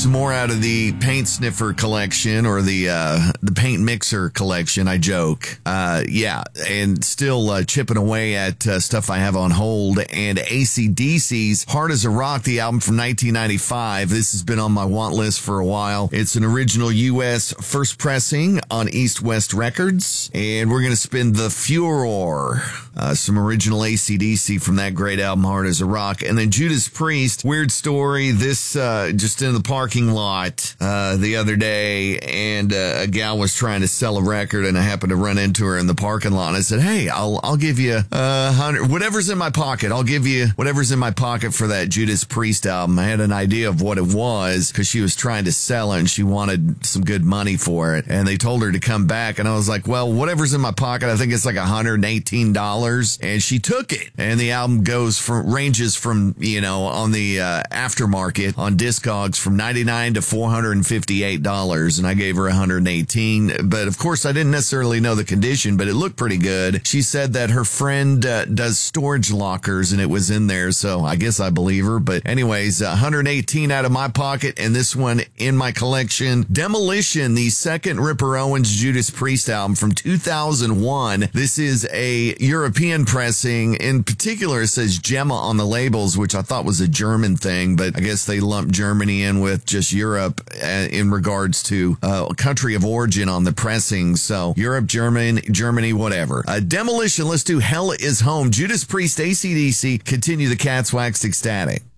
some more out of the paint sniffer collection, or the paint mixer collection. I joke. And still chipping away at stuff I have on hold. And AC/DC's Hard as a Rock, the album from 1995. This has been on my want list for a while. It's an original U.S. first pressing on East West Records. And we're going to spin the Furor. Some original AC/DC from that great album, Hard as a Rock. And then Judas Priest, weird story. This just in the parking lot the other day, and a gal was trying to sell a record, and I happened to run into her in the parking lot. And I said, "Hey, I'll give you whatever's in my pocket. I'll give you whatever's in my pocket for that Judas Priest album." I had an idea of what it was because she was trying to sell it, and she wanted some good money for it. And they told her to come back, and I was like, "Well, whatever's in my pocket, I think it's like $118." And she took it. And the album ranges from, on the aftermarket on Discogs from $99 to $458. And I gave her $118. But of course, I didn't necessarily know the condition, but it looked pretty good. She said that her friend does storage lockers, and it was in there. So I guess I believe her. But anyways, $118 out of my pocket, and this one in my collection. Demolition, the second Ripper Owens Judas Priest album from 2001. This is a European pressing. In particular, it says Gemma on the labels, which I thought was a German thing, but I guess they lumped Germany in with just Europe in regards to country of origin on the pressing. So Europe, Germany, whatever. Demolition, let's do Hell is Home. Judas Priest, AC/DC, continue the Cat's Waxed Ecstatic.